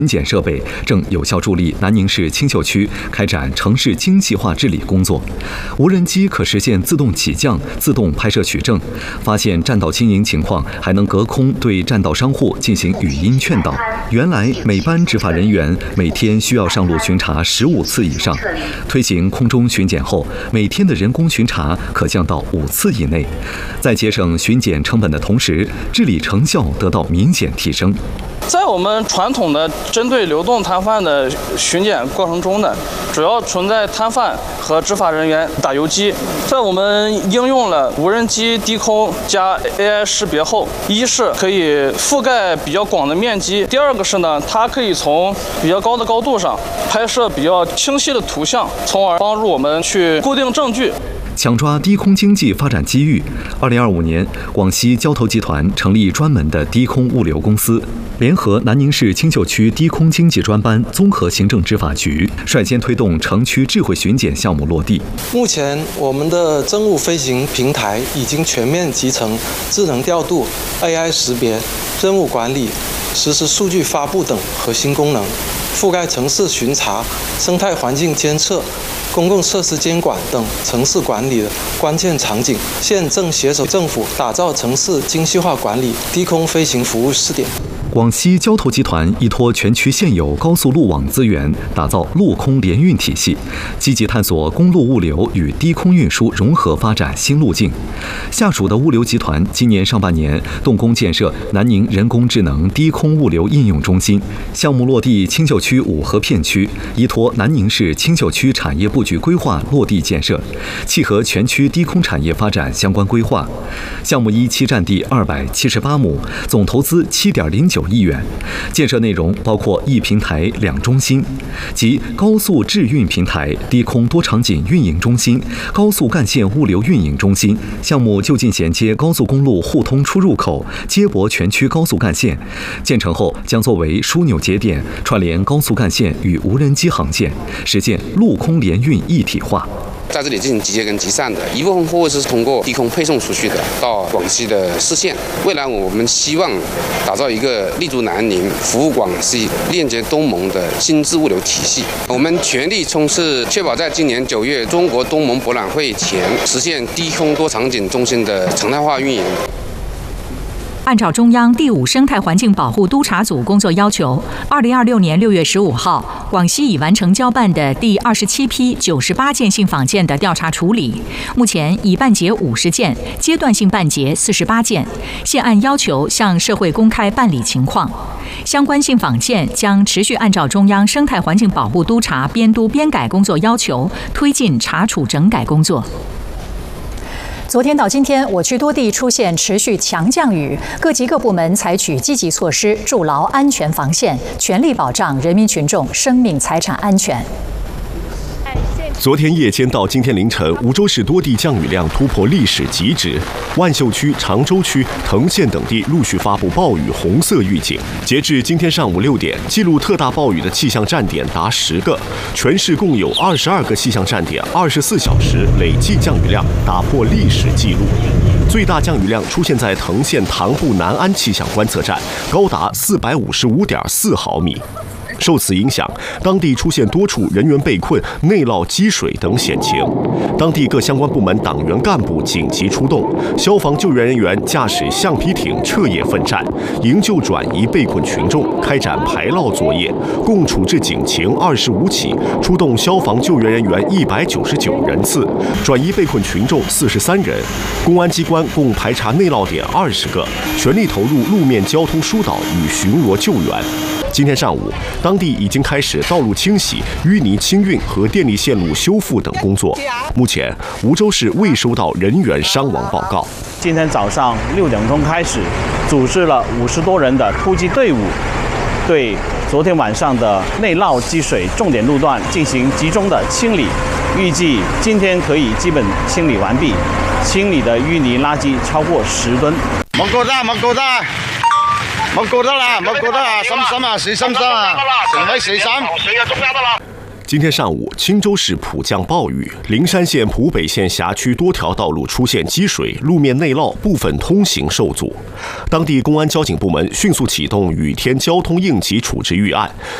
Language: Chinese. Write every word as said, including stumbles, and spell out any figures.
巡检设备正有效助力南宁市青秀区开展城市精细化治理工作。无人机可实现自动起降、自动拍摄取证，发现占道经营情况，还能隔空对占道商户进行语音劝导。原来每班执法人员每天需要上路巡查十五次以上，推行空中巡检后，每天的人工巡查可降到五次以内，在节省巡检成本的同时，治理成效得到明显提升。 在我们传统的针对流动摊贩的巡检过程中呢，主要存在摊贩和执法人员打游击。在我们应用了无人机低空加 A I 识别后，一是可以覆盖比较广的面积，第二个是呢，它可以从比较高的高度上拍摄比较清晰的图像，从而帮助我们去固定证据。 抢抓低空经济发展机遇。二零二五年，广西交投集团成立专门的低空物流公司，联合南宁市青秀区低空经济专班综合行政执法局，率先推动城区智慧巡检项目落地。 目前，我们的政务飞行平台已经全面集成智能调度、A I 识别、任务管理、实时数据发布等核心功能，覆盖城市巡查、生态环境监测、公共设施监管等城市管理的关键场景。现正携手政府打造城市精细化管理低空飞行服务试点。 广西交投集团依托全区现有高速路网资源，打造陆空联运体系，积极探索公路物流与低空运输融合发展新路径。下属的物流集团今年上半年动工建设南宁人工智能低空物流应用中心，项目落地青秀区五河片区，依托南宁市青秀区产业布局规划落地建设，契合全区低空产业发展相关规划。项目一期占地二百七十八亩，总投资七点零九亿元，建设内容包括一平台两中心，即高速智运平台、低空多场景运营中心、高速干线物流运营中心。项目就近衔接高速公路互通出入口，接驳全区高速干线。建成后将作为枢纽节点，串联高速干线与无人机航线，实现陆空联运一体化。 在这里进行集结跟集散的一部分货物是通过低空配送出去的，到广西的市县。未来我们希望打造一个立足南宁、服务广西、链接东盟的新质物流体系。我们全力冲刺，确保在今年九月中国东盟博览会前实现低空多场景中心的常态化运营。 按照中央第五生态环境保护督察组工作要求，二零二六年六月十五号，广西已完成交办的第二十七批九十八件信访件的调查处理，目前已办结五十件，阶段性办结四十八件，现按要求向社会公开办理情况。相关信访件将持续按照中央生态环境保护督察编督编改工作要求，推进查处整改工作。昨天到今天，我区多地出现持续强降雨，各级各部门采取积极措施，筑牢安全防线，全力保障人民群众生命财产安全。 昨天夜间到今天凌晨，梧州市多地降雨量突破历史极值，万秀区、常州区、藤县等地陆续发布暴雨红色预警。截至今天上午六点，记录特大暴雨的气象站点达十个，全市共有二十二个气象站点，二十四小时累计降雨量打破历史纪录。最大降雨量出现在藤县塘埠南安气象观测站，高达四百五十五点四毫米。受此影响，当地出现多处人员被困、内涝积水等险情。当地各相关部门党员干部紧急出动，消防救援人员驾驶橡皮艇彻夜奋战，营救转移被困群众，开展排涝作业，共处置警情二十五起，出动消防救援人员一百九十九人次，转移被困群众四十三人。公安机关共排查内涝点二十个，全力投入路面交通疏导与巡逻救援。今天上午，当地已经开始道路清洗、淤泥清运和电力线路修复等工作。目前，梧州市未收到人员伤亡报告。 今天早上六点钟开始，组织了五十多人的突击队伍，对昨天晚上的内涝积水重点路段进行集中的清理。预计今天可以基本清理完毕，清理的淤泥垃圾超过十吨。 冇過得，冇過得。冇過得啦，冇過得啦，心心啊，死心心啊，成位死心。 今天上午，青州市普降暴雨，灵山县普北县辖区多条道路出现积水，路面内涝，部分通行受阻。当地公安交警部门迅速启动雨天交通应急处置预案，